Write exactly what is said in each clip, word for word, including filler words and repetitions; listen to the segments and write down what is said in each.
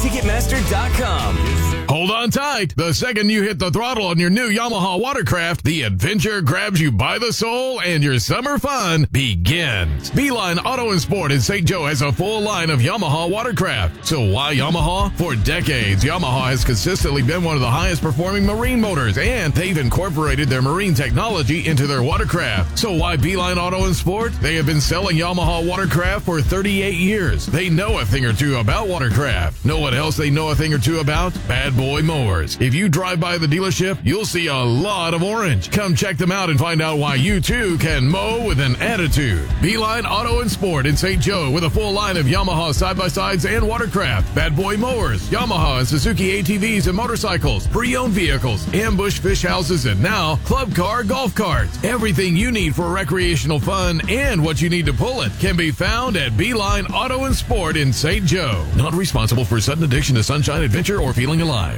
Ticketmaster dot com. Hold on tight. The second you hit the throttle on your new Yamaha watercraft, the adventure grabs you by the soul and your summer fun begins. Beeline Auto and Sport in Saint Joe has a full line of Yamaha watercraft. So why Yamaha? For decades, Yamaha has consistently been one of the highest performing marine motors, and they've incorporated their marine technology into their watercraft. So why Beeline Auto and Sport? They have been selling Yamaha watercraft for thirty-eight years. They know a thing or two about watercraft. Know what else they know a thing or two about? Bad boy mowers. If you drive by the dealership, you'll see a lot of orange. Come check them out and find out why you too can mow with an attitude. Beeline Auto and Sport in Saint Joe with a full line of Yamaha side-by-sides and watercraft, bad boy mowers, Yamaha and Suzuki A T Vs and motorcycles, pre-owned vehicles, ambush fish houses, and now club car golf carts. Everything you need for recreational fun and what you need to pull it can be found at Beeline Auto and Sport in Saint Joe. Not responsible for sudden addiction to sunshine, adventure, or feeling alive.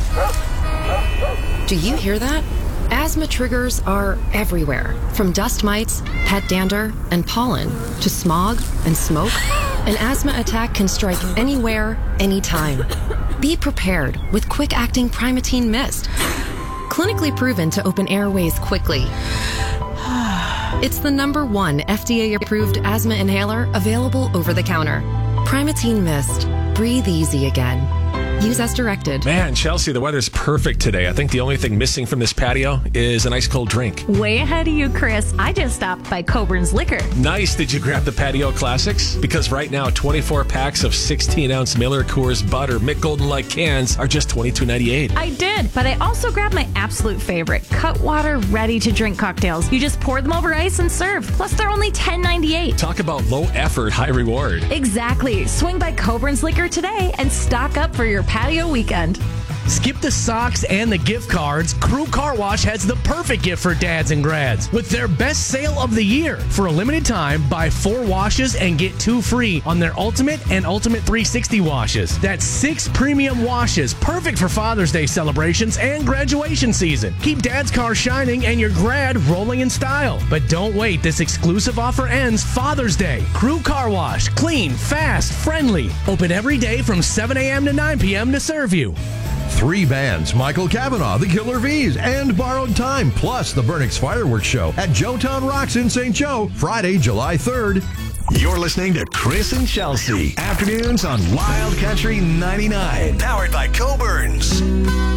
Do you hear that? Asthma triggers are everywhere, from dust mites, pet dander, and pollen, to smog and smoke. An asthma attack can strike anywhere, anytime. Be prepared with quick-acting Primatene Mist. Clinically proven to open airways quickly. It's the number one F D A-approved asthma inhaler available over the counter. Primatene Mist. Breathe easy again. Use as directed. Man, Chelsea, the weather's perfect today. I think the only thing missing from this patio is an ice cold drink. Way ahead of you, Chris. I just stopped by Coburn's Liquor. Nice. Did you grab the Patio Classics? Because right now, twenty-four packs of sixteen ounce Miller Coors Butter Mick Golden Light cans are just twenty-two ninety-eight. I did, but I also grabbed my absolute favorite, Cutwater ready-to-drink cocktails. You just pour them over ice and serve. Plus, they're only ten ninety-eight. Talk about low effort, high reward. Exactly. Swing by Coburn's Liquor today and stock up for your patio weekend. Skip the socks and the gift cards. Crew Car Wash has the perfect gift for dads and grads with their best sale of the year. For a limited time, buy four washes and get two free on their Ultimate and Ultimate three sixty washes. That's six premium washes, perfect for Father's Day celebrations and graduation season. Keep dad's car shining and your grad rolling in style. But don't wait, this exclusive offer ends Father's Day. Crew Car Wash, clean, fast, friendly. Open every day from seven a.m. to nine p.m. to serve you. Three bands, Michael Cavanaugh, the Killer V's, and Borrowed Time, plus the Burnix Fireworks Show at Joetown Rocks in Saint Joe, Friday, July third. You're listening to Chris and Chelsea. Afternoons on Wild Country ninety-nine. Powered by Coburn's.